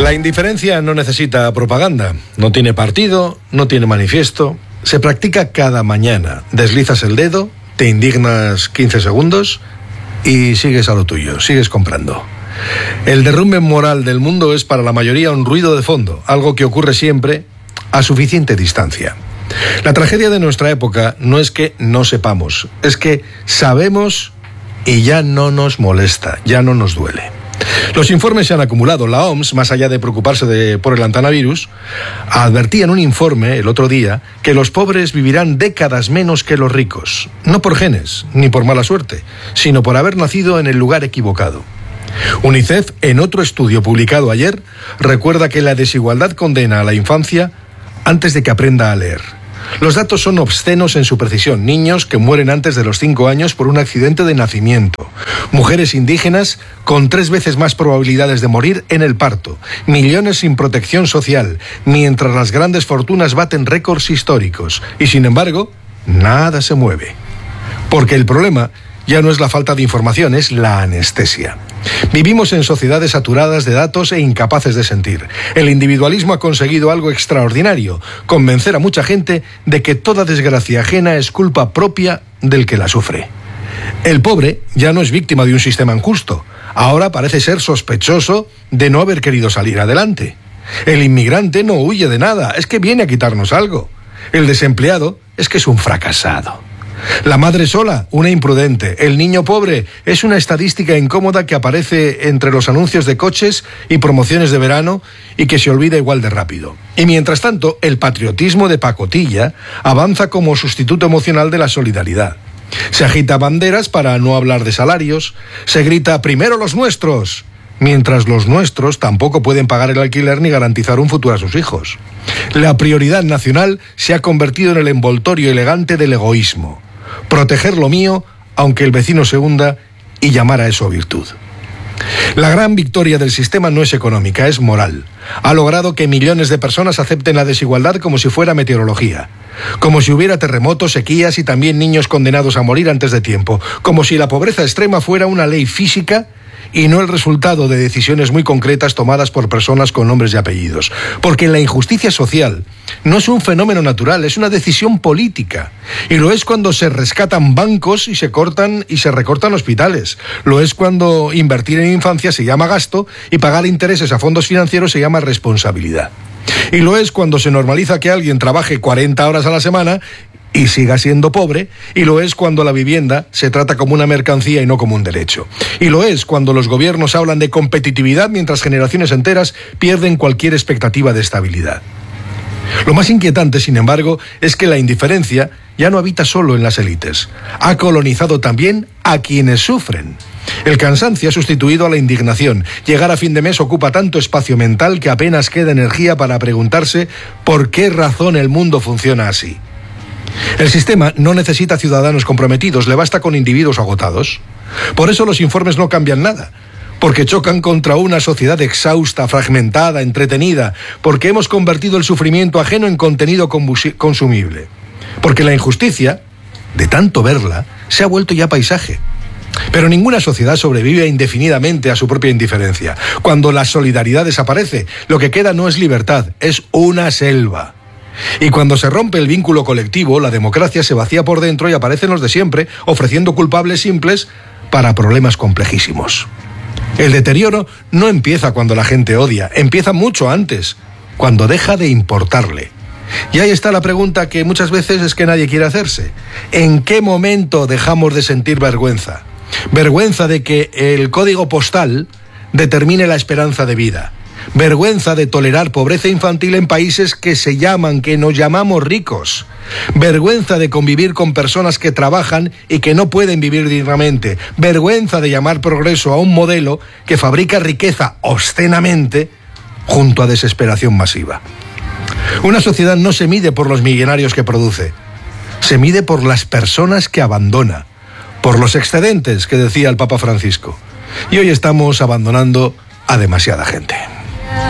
La indiferencia no necesita propaganda, no tiene partido, no tiene manifiesto, se practica cada mañana. Deslizas el dedo, te indignas 15 segundos y sigues a lo tuyo, sigues comprando. El derrumbe moral del mundo es para la mayoría un ruido de fondo, algo que ocurre siempre a suficiente distancia. La tragedia de nuestra época no es que no sepamos, es que sabemos y ya no nos molesta, ya no nos duele. Los informes se han acumulado. La OMS, más allá de preocuparse por el antanavirus, advertía en un informe el otro día que los pobres vivirán décadas menos que los ricos, no por genes ni por mala suerte, sino por haber nacido en el lugar equivocado. UNICEF, en otro estudio publicado ayer, recuerda que la desigualdad condena a la infancia antes de que aprenda a leer. Los datos son obscenos en su precisión. Niños que mueren antes de los 5 años por un accidente de nacimiento. Mujeres indígenas con 3 veces más probabilidades de morir en el parto. Millones sin protección social, mientras las grandes fortunas baten récords históricos. Y sin embargo, nada se mueve. Porque el problema ya no es la falta de información, es la anestesia. Vivimos en sociedades saturadas de datos e incapaces de sentir. El individualismo ha conseguido algo extraordinario: convencer a mucha gente de que toda desgracia ajena es culpa propia del que la sufre. El pobre ya no es víctima de un sistema injusto. Ahora parece ser sospechoso de no haber querido salir adelante. El inmigrante no huye de nada, es que viene a quitarnos algo. El desempleado es que es un fracasado. La madre sola, una imprudente. El niño pobre es una estadística incómoda que aparece entre los anuncios de coches y promociones de verano y que se olvida igual de rápido. Y mientras tanto, el patriotismo de pacotilla avanza como sustituto emocional de la solidaridad. Se agita banderas para no hablar de salarios, se grita "primero los nuestros", mientras los nuestros tampoco pueden pagar el alquiler ni garantizar un futuro a sus hijos. La prioridad nacional se ha convertido en el envoltorio elegante del egoísmo. Proteger lo mío, aunque el vecino se hunda, y llamar a eso virtud. La gran victoria del sistema no es económica, es moral. Ha logrado que millones de personas acepten la desigualdad como si fuera meteorología. Como si hubiera terremotos, sequías y también niños condenados a morir antes de tiempo. Como si la pobreza extrema fuera una ley física y no el resultado de decisiones muy concretas tomadas por personas con nombres y apellidos. Porque la injusticia social no es un fenómeno natural, es una decisión política. Y lo es cuando se rescatan bancos y se recortan hospitales. Lo es cuando invertir en infancia se llama gasto y pagar intereses a fondos financieros se llama responsabilidad. Y lo es cuando se normaliza que alguien trabaje 40 horas a la semana y siga siendo pobre, y lo es cuando la vivienda se trata como una mercancía y no como un derecho. Y lo es cuando los gobiernos hablan de competitividad mientras generaciones enteras pierden cualquier expectativa de estabilidad. Lo más inquietante, sin embargo, es que la indiferencia ya no habita solo en las élites. Ha colonizado también a quienes sufren. El cansancio ha sustituido a la indignación. Llegar a fin de mes ocupa tanto espacio mental que apenas queda energía para preguntarse por qué razón el mundo funciona así. El sistema no necesita ciudadanos comprometidos, le basta con individuos agotados. Por eso los informes no cambian nada, porque chocan contra una sociedad exhausta, fragmentada, entretenida, porque hemos convertido el sufrimiento ajeno en contenido consumible. Porque la injusticia, de tanto verla, se ha vuelto ya paisaje. Pero ninguna sociedad sobrevive indefinidamente a su propia indiferencia. Cuando la solidaridad desaparece, lo que queda no es libertad, es una selva. Y cuando se rompe el vínculo colectivo, la democracia se vacía por dentro y aparecen los de siempre, ofreciendo culpables simples para problemas complejísimos. El deterioro no empieza cuando la gente odia, empieza mucho antes, cuando deja de importarle. Y ahí está la pregunta que muchas veces es que nadie quiere hacerse. ¿En qué momento dejamos de sentir vergüenza? Vergüenza de que el código postal determine la esperanza de vida. Vergüenza de tolerar pobreza infantil en países que nos llamamos ricos. Vergüenza de convivir con personas que trabajan y que no pueden vivir dignamente. Vergüenza de llamar progreso a un modelo que fabrica riqueza obscenamente junto a desesperación masiva. Una sociedad no se mide por los millonarios que produce, se mide por las personas que abandona, por los excedentes que decía el Papa Francisco. Y hoy estamos abandonando a demasiada gente.